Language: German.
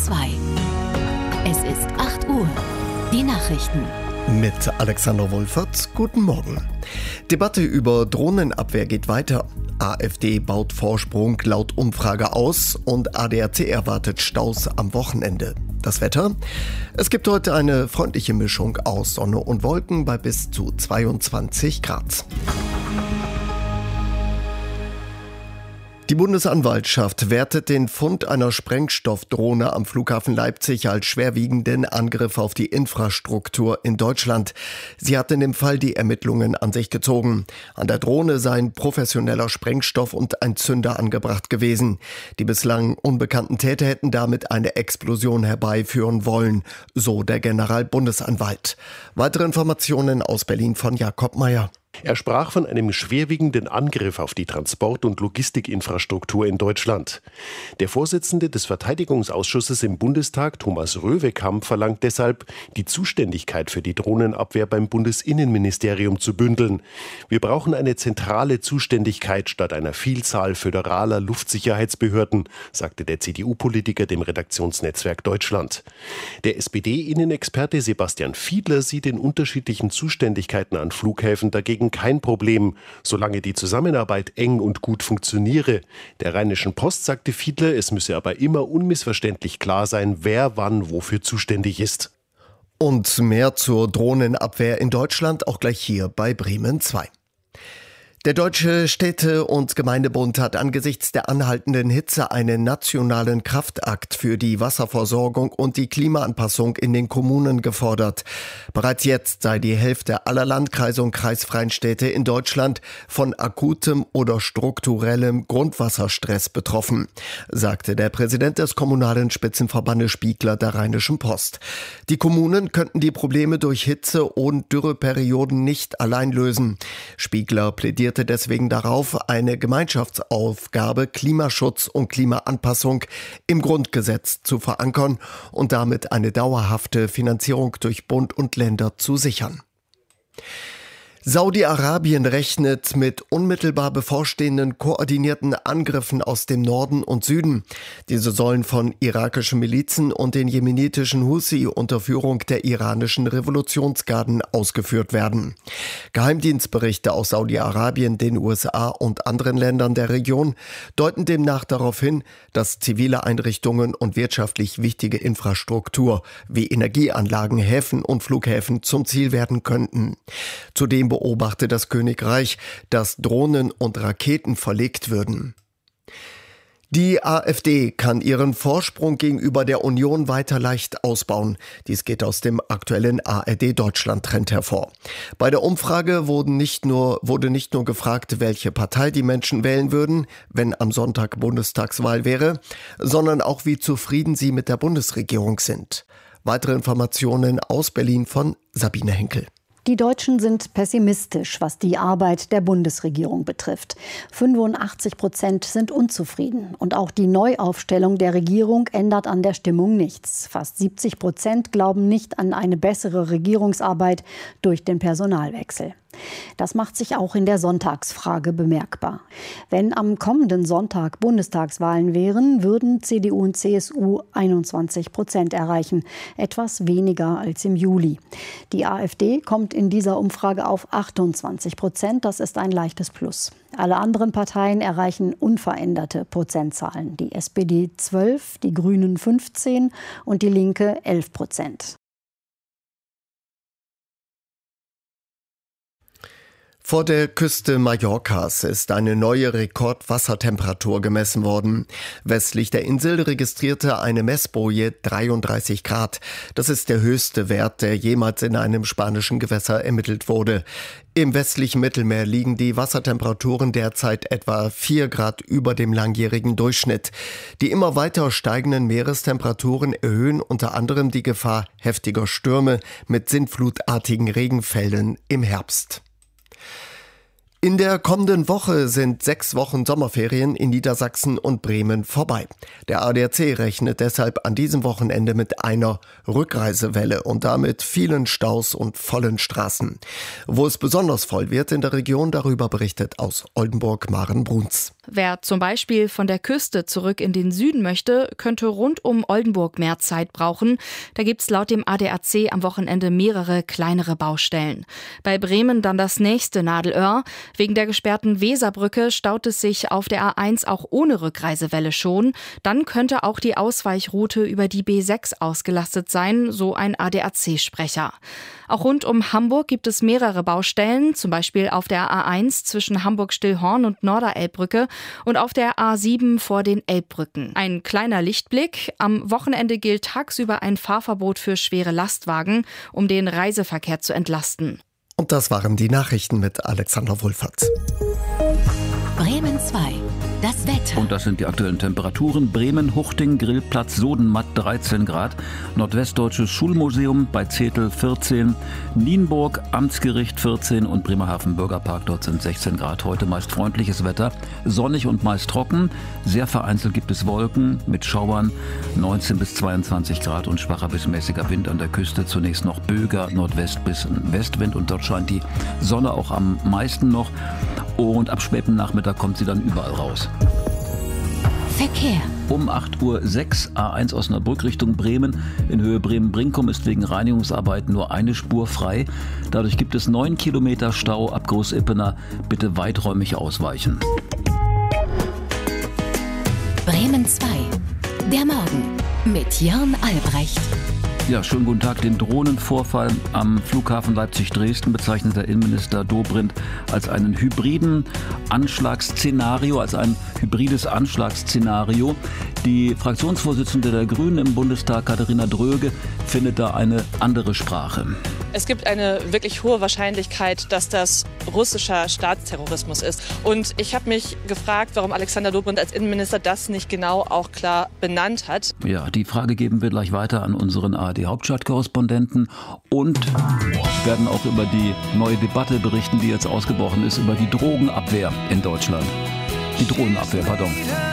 2. Es ist 8 Uhr. Die Nachrichten. Mit Alexander Wolferts. Guten Morgen. Debatte über Drohnenabwehr geht weiter. AfD baut Vorsprung laut Umfrage aus und ADAC erwartet Staus am Wochenende. Das Wetter? Es gibt heute eine freundliche Mischung aus Sonne und Wolken bei bis zu 22 Grad. Die Bundesanwaltschaft wertet den Fund einer Sprengstoffdrohne am Flughafen Leipzig als schwerwiegenden Angriff auf die Infrastruktur in Deutschland. Sie hat in dem Fall die Ermittlungen an sich gezogen. An der Drohne seien professioneller Sprengstoff und ein Zünder angebracht gewesen. Die bislang unbekannten Täter hätten damit eine Explosion herbeiführen wollen, so der Generalbundesanwalt. Weitere Informationen aus Berlin von Jakob Meyer. Er sprach von einem schwerwiegenden Angriff auf die Transport- und Logistikinfrastruktur in Deutschland. Der Vorsitzende des Verteidigungsausschusses im Bundestag, Thomas Röwekamp, verlangt deshalb, die Zuständigkeit für die Drohnenabwehr beim Bundesinnenministerium zu bündeln. Wir brauchen eine zentrale Zuständigkeit statt einer Vielzahl föderaler Luftsicherheitsbehörden, sagte der CDU-Politiker dem Redaktionsnetzwerk Deutschland. Der SPD-Innenexperte Sebastian Fiedler sieht in unterschiedlichen Zuständigkeiten an Flughäfen dagegen kein Problem, solange die Zusammenarbeit eng und gut funktioniere. Der Rheinischen Post sagte Fiedler, es müsse aber immer unmissverständlich klar sein, wer wann wofür zuständig ist. Und mehr zur Drohnenabwehr in Deutschland auch gleich hier bei Bremen 2. Der Deutsche Städte- und Gemeindebund hat angesichts der anhaltenden Hitze einen nationalen Kraftakt für die Wasserversorgung und die Klimaanpassung in den Kommunen gefordert. Bereits jetzt sei die Hälfte aller Landkreise und kreisfreien Städte in Deutschland von akutem oder strukturellem Grundwasserstress betroffen, sagte der Präsident des Kommunalen Spitzenverbandes Spiegler der Rheinischen Post. Die Kommunen könnten die Probleme durch Hitze- und Dürreperioden nicht allein lösen. Spiegler plädierte deswegen darauf, eine Gemeinschaftsaufgabe Klimaschutz und Klimaanpassung im Grundgesetz zu verankern und damit eine dauerhafte Finanzierung durch Bund und Länder zu sichern. Saudi-Arabien rechnet mit unmittelbar bevorstehenden koordinierten Angriffen aus dem Norden und Süden. Diese sollen von irakischen Milizen und den jemenitischen Houthi unter Führung der iranischen Revolutionsgarden ausgeführt werden. Geheimdienstberichte aus Saudi-Arabien, den USA und anderen Ländern der Region deuten demnach darauf hin, dass zivile Einrichtungen und wirtschaftlich wichtige Infrastruktur wie Energieanlagen, Häfen und Flughäfen zum Ziel werden könnten. Zudem beobachte das Königreich, dass Drohnen und Raketen verlegt würden. Die AfD kann ihren Vorsprung gegenüber der Union weiter leicht ausbauen. Dies geht aus dem aktuellen ARD-Deutschland-Trend hervor. Bei der Umfrage wurde nicht nur gefragt, welche Partei die Menschen wählen würden, wenn am Sonntag Bundestagswahl wäre, sondern auch, wie zufrieden sie mit der Bundesregierung sind. Weitere Informationen aus Berlin von Sabine Henkel. Die Deutschen sind pessimistisch, was die Arbeit der Bundesregierung betrifft. 85% sind unzufrieden. Und auch die Neuaufstellung der Regierung ändert an der Stimmung nichts. Fast 70% glauben nicht an eine bessere Regierungsarbeit durch den Personalwechsel. Das macht sich auch in der Sonntagsfrage bemerkbar. Wenn am kommenden Sonntag Bundestagswahlen wären, würden CDU und CSU 21% erreichen, etwas weniger als im Juli. Die AfD kommt in dieser Umfrage auf 28%, das ist ein leichtes Plus. Alle anderen Parteien erreichen unveränderte Prozentzahlen. Die SPD 12, die Grünen 15 und die Linke 11%. Vor der Küste Mallorcas ist eine neue Rekordwassertemperatur gemessen worden. Westlich der Insel registrierte eine Messboje 33 Grad. Das ist der höchste Wert, der jemals in einem spanischen Gewässer ermittelt wurde. Im westlichen Mittelmeer liegen die Wassertemperaturen derzeit etwa 4 Grad über dem langjährigen Durchschnitt. Die immer weiter steigenden Meerestemperaturen erhöhen unter anderem die Gefahr heftiger Stürme mit sintflutartigen Regenfällen im Herbst. In der kommenden Woche sind 6 Wochen Sommerferien in Niedersachsen und Bremen vorbei. Der ADAC rechnet deshalb an diesem Wochenende mit einer Rückreisewelle und damit vielen Staus und vollen Straßen. Wo es besonders voll wird in der Region, darüber berichtet aus Oldenburg Maren Bruns. Wer zum Beispiel von der Küste zurück in den Süden möchte, könnte rund um Oldenburg mehr Zeit brauchen. Da gibt's laut dem ADAC am Wochenende mehrere kleinere Baustellen. Bei Bremen dann das nächste Nadelöhr. Wegen der gesperrten Weserbrücke staut es sich auf der A1 auch ohne Rückreisewelle schon. Dann könnte auch die Ausweichroute über die B6 ausgelastet sein, so ein ADAC-Sprecher. Auch rund um Hamburg gibt es mehrere Baustellen, zum Beispiel auf der A1 zwischen Hamburg-Stillhorn und Norderelbbrücke und auf der A7 vor den Elbbrücken. Ein kleiner Lichtblick: Am Wochenende gilt tagsüber ein Fahrverbot für schwere Lastwagen, um den Reiseverkehr zu entlasten. Und das waren die Nachrichten mit Alexander Wulfertz. Bremen 2. Das Wetter. Und das sind die aktuellen Temperaturen. Bremen, Huchting, Grillplatz, Sodenmatt 13 Grad. Nordwestdeutsches Schulmuseum bei Zetel 14. Nienburg, Amtsgericht 14 und Bremerhaven Bürgerpark, dort sind 16 Grad. Heute meist freundliches Wetter, sonnig und meist trocken. Sehr vereinzelt gibt es Wolken mit Schauern, 19 bis 22 Grad und schwacher bis mäßiger Wind an der Küste. Zunächst noch Böger, Nordwest bis Westwind und dort scheint die Sonne auch am meisten noch. Und ab spätem Nachmittag kommt sie dann überall raus. Verkehr. Um 8:06 Uhr A1 Osnabrück Richtung Bremen. In Höhe Bremen-Brinkum ist wegen Reinigungsarbeiten nur eine Spur frei. Dadurch gibt es 9 Kilometer Stau ab Großippener. Bitte weiträumig ausweichen. Bremen 2. Der Morgen mit Jörn Albrecht. Ja, schönen guten Tag. Den Drohnenvorfall am Flughafen Leipzig-Dresden bezeichnet der Innenminister Dobrindt als einen hybriden Anschlagsszenario, als ein hybrides Anschlagsszenario. Die Fraktionsvorsitzende der Grünen im Bundestag, Katharina Dröge, findet da eine andere Sprache. Es gibt eine wirklich hohe Wahrscheinlichkeit, dass das russischer Staatsterrorismus ist. Und ich habe mich gefragt, warum Alexander Dobrindt als Innenminister das nicht genau auch klar benannt hat. Ja, die Frage geben wir gleich weiter an unseren ARD-Hauptstadtkorrespondenten und werden auch über die neue Debatte berichten, die jetzt ausgebrochen ist, über die Drogenabwehr in Deutschland. Die Drohnenabwehr, pardon.